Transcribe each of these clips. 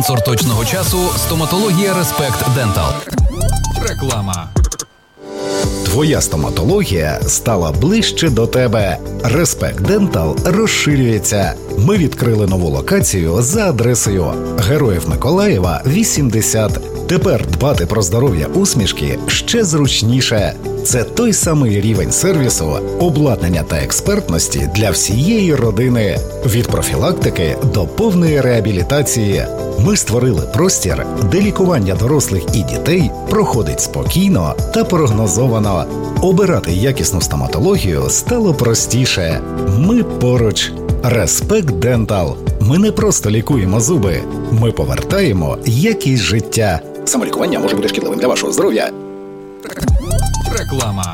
Спонсор точного часу – стоматологія Респект Дентал. Реклама. Твоя стоматологія стала ближче до тебе. Респект Дентал розширюється. Ми відкрили нову локацію за адресою Героїв Миколаєва, 80. Тепер дбати про здоров'я усмішки ще зручніше. Це той самий рівень сервісу, обладнання та експертності для всієї родини. Від профілактики до повної реабілітації. Ми створили простір, де лікування дорослих і дітей проходить спокійно та прогнозовано. Обирати якісну стоматологію стало простіше. Ми поруч. Респект Дентал. Ми не просто лікуємо зуби. Ми повертаємо якість життя. Самолікування може бути шкідливим для вашого здоров'я. Реклама.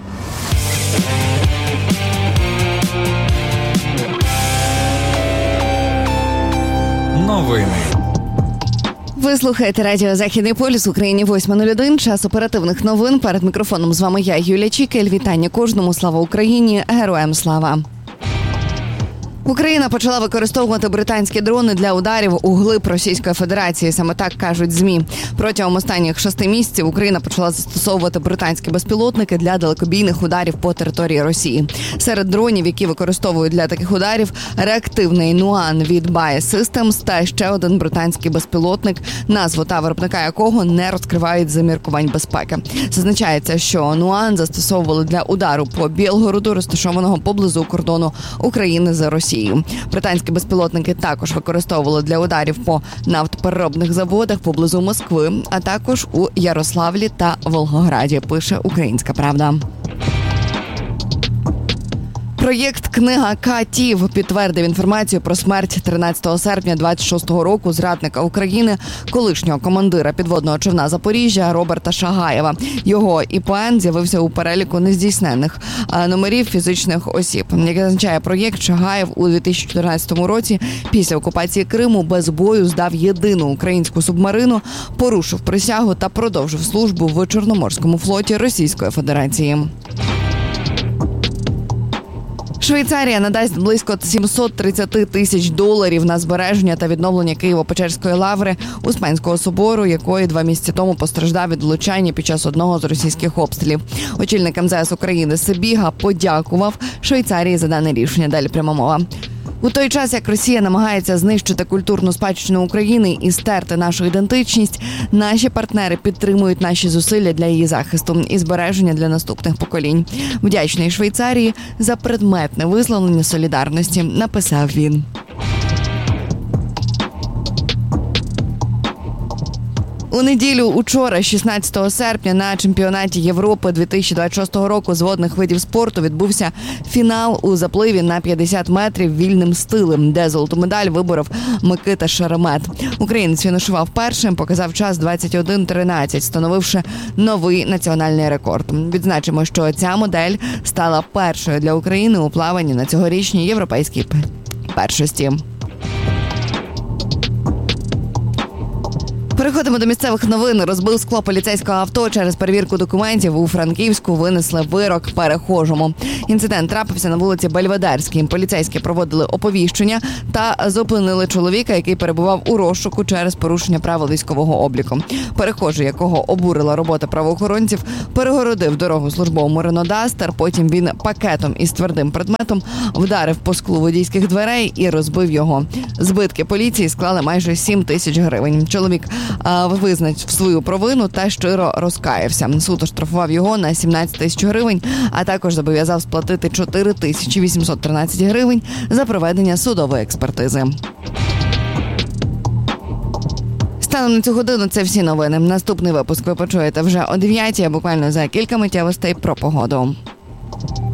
Новини. Ви слухаєте радіо «Західний полюс», Україні 8:01, час оперативних новин. Перед мікрофоном з вами я, Юлія Чікель. Вітання кожному. Слава Україні! Героям слава! Україна почала використовувати британські дрони для ударів у глиб Російської Федерації. Саме так кажуть ЗМІ. Протягом останніх 6 місяців Україна почала застосовувати британські безпілотники для далекобійних ударів по території Росії. Серед дронів, які використовують для таких ударів, реактивний Нуан від Bae Systems та ще один британський безпілотник, назву та виробника якого не розкривають за міркувань безпеки. Зазначається, що Нуан застосовували для удару по Білгороду, розташованого поблизу кордону України з Росією. Британські безпілотники також використовували для ударів по нафтопереробних заводах поблизу Москви, а також у Ярославлі та Волгограді, пише «Українська правда». Проєкт «Книга катів» підтвердив інформацію про смерть 13 серпня 26-го року зрадника України, колишнього командира підводного човна «Запоріжжя» Роберта Шагаєва. Його ІПН з'явився у переліку нездійсненних номерів фізичних осіб. Як зазначає проєкт, Шагаєв у 2014 році після окупації Криму без бою здав єдину українську субмарину, порушив присягу та продовжив службу в Чорноморському флоті Російської Федерації. Швейцарія надасть близько 730 тисяч доларів на збереження та відновлення Києво-Печерської лаври Успенського собору, якої 2 місяці тому постраждав від влучання під час одного з російських обстрілів. Очільник МЗС України Сибіга подякував Швейцарії за дане рішення. Далі пряма мова. У той час, як Росія намагається знищити культурну спадщину України і стерти нашу ідентичність, наші партнери підтримують наші зусилля для її захисту і збереження для наступних поколінь. Вдячний Швейцарії за предметне висловлення солідарності, написав він. У неділю учора, 16 серпня, на чемпіонаті Європи 2026 року з водних видів спорту відбувся фінал у запливі на 50 метрів вільним стилем, де золоту медаль виборов Микита Шеремет. Українець фінішував першим, показав час 21:13, встановивши новий національний рекорд. Відзначимо, що ця модель стала першою для України у плаванні на цьогорічній європейській першості. Переходимо до місцевих новин. Розбив скло поліцейського авто. Через перевірку документів у Франківську винесли вирок перехожому. Інцидент трапився на вулиці Бельведерській. Поліцейські проводили оповіщення та зупинили чоловіка, який перебував у розшуку через порушення правил військового обліку. Перехожий, якого обурила робота правоохоронців, перегородив дорогу службовому Renault Duster. Потім він пакетом із твердим предметом вдарив по склу водійських дверей і розбив його. Збитки поліції склали майже 7 тисяч гривень. Чоловік визнав свою провину та щиро розкаявся. Суд оштрафував його на 17 тисяч гривень, а також зобов'язав сплатити 4813 гривень за проведення судової експертизи. Станом на цю годину це всі новини. Наступний випуск ви почуєте вже о 9:00, а буквально за кілька миттєвостей про погоду.